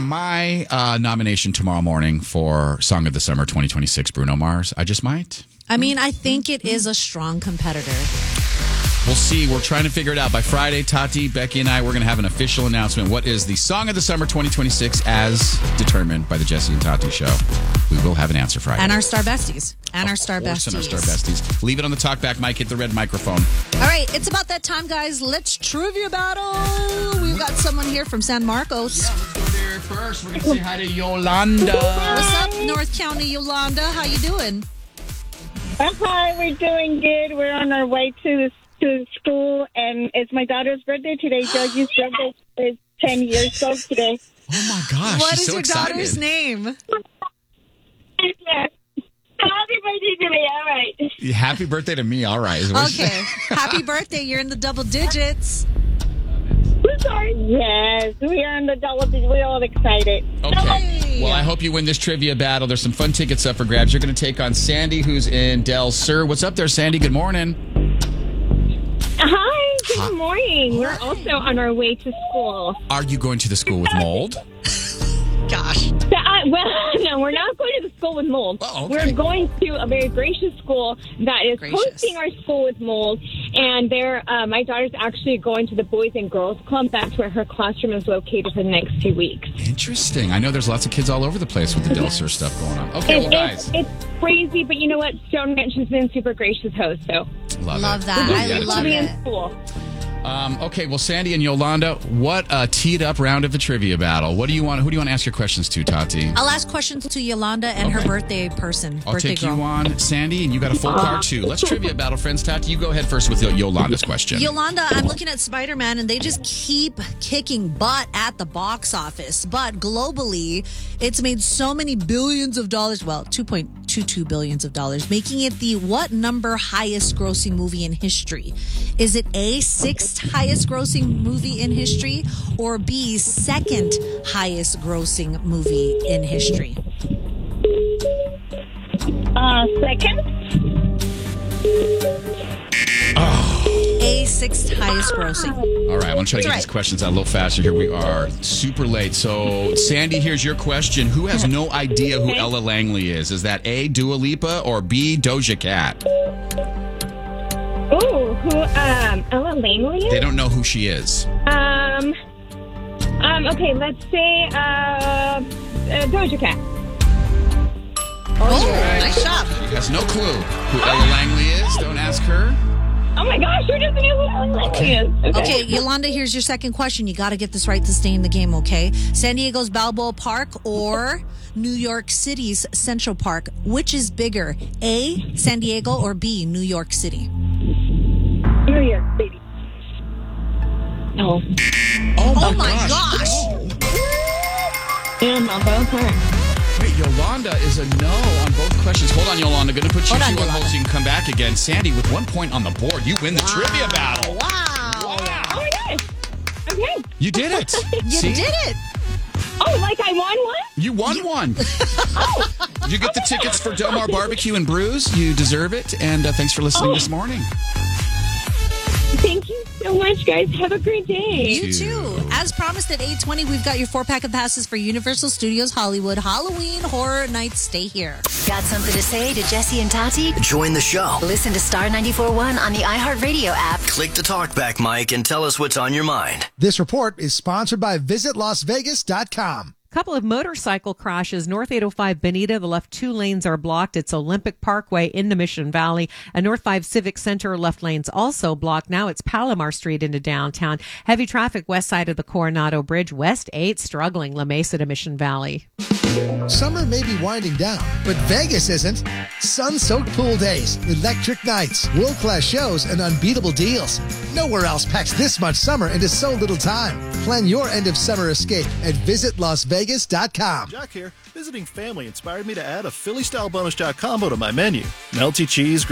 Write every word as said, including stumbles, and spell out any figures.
my uh, nomination tomorrow morning for Song of the Summer twenty twenty-six, Bruno Mars. I just might. I mean, I think it is a strong competitor. We'll see. We're trying to figure it out. By Friday, Tati, Becky, and I, we're going to have an official announcement. What is the Song of the Summer twenty twenty-six as determined by the Jesse and Tati Show? We will have an answer Friday. And our Star Besties. And of our Star course, Besties. And our Star Besties. Leave it on the talkback mic. Hit the red microphone. All right. It's about that time, guys. Let's trivia battle. We've got someone here from San Marcos. Yeah, let's go there first. We're going to say hi to Yolanda. What's up, North County Yolanda? How you doing? Hi, we're doing good. We're on our way to to school, and it's my daughter's birthday today. Joji's birthday is ten years old today. Oh, my gosh. What she's is so your excited. daughter's name? Happy birthday to me. All right. Happy birthday to me. All right. Okay. Happy birthday. You're in the double digits. Sorry. Yes, we are on the double. We're all excited. Okay. Well, I hope you win this trivia battle. There's some fun tickets up for grabs. You're going to take on Sandy, who's in Del Sur. What's up there, Sandy? Good morning. Hi. Good Hi. morning. We're also on our way to school. Are you going to the school with mold? Gosh. So, uh, well, no, we're not going to the school with mold. Oh, okay. We're going to a very gracious school that is Gracious. hosting our school with mold. And there, uh, my daughter's actually going to the Boys and Girls Club. That's where her classroom is located for the next two weeks. Interesting. I know there's lots of kids all over the place with the Del Sur stuff going on. Okay, well, It- guys. it's, it's crazy, but you know what? Stone Ranch has been super gracious host, so Love, Love it. that. Love I the love attitude. be in it. school. Um, okay, well, Sandy and Yolanda, what a teed up round of the trivia battle. What do you want? Who do you want to ask your questions to, Tati? I'll ask questions to Yolanda and her birthday person. I'll birthday take girl. you on, Sandy, and you got a full car too. Let's trivia battle, friends. Tati, you go ahead first with Yolanda's question. Yolanda, I'm looking at Spider-Man, and they just keep kicking butt at the box office. But globally, it's made so many billions of dollars. Well, two point two two billions of dollars, making it the what number highest grossing movie in history? Is it A, sixth highest grossing movie in history, or B, second highest grossing movie in history? Uh, second? A, sixth highest grossing. All right, I want to try to get That's these right. questions out a little faster. Here we are, super late. So, Sandy, here's your question. Who has no idea who Ella Langley is? Is that A, Dua Lipa, or B, Doja Cat? Ooh, who, um, Ella Langley is? They don't know who she is. Um, um, okay, let's say, uh, uh Doja Cat. Oh, nice job. She has no clue who Ella Langley is. Don't ask her. Oh my gosh, who doesn't know who Ella Langley is? Okay, Yolanda, here's your second question. You got to get this right to stay in the game, okay? San Diego's Balboa Park or New York City's Central Park? Which is bigger, A, San Diego, or B, New York City? New York City. Oh. Oh, my, Oh, my gosh. Damn, on both parts. Wait, Yolanda is a no on both questions. Hold on, Yolanda. Going to put you Hold on, two on hold Yolanda. so you can come back again. Sandy, with one point on the board, you win the trivia battle. Wow. Oh my gosh. Okay. You did it. You See? did it. Oh, like I won one? You won one. You get the tickets for Del Mar Barbecue and Brews. You deserve it. And uh, thanks for listening Oh. this morning. Thank you so much, guys. Have a great day. You too. As promised at eight twenty, we've got your four-pack of passes for Universal Studios Hollywood Halloween Horror Nights. Stay here. Got something to say to Jesse and Tati? Join the show. Listen to Star ninety-four point one on the iHeartRadio app. Click the talkback mic and tell us what's on your mind. This report is sponsored by visit las vegas dot com. Couple of motorcycle crashes. North eight oh five Bonita, the left two lanes are blocked. It's Olympic Parkway in the Mission Valley. And North five Civic Center, left lanes also blocked. Now it's Palomar Street into downtown. Heavy traffic west side of the Coronado Bridge. West eight struggling. La Mesa to Mission Valley. Summer may be winding down, but Vegas isn't. Sun-soaked pool days, electric nights, world-class shows, and unbeatable deals. Nowhere else packs this much summer into so little time. Plan your end-of-summer escape at visit las vegas dot com. Jack here. Visiting family inspired me to add a Philly-style bonus jack combo to my menu. Melty cheese,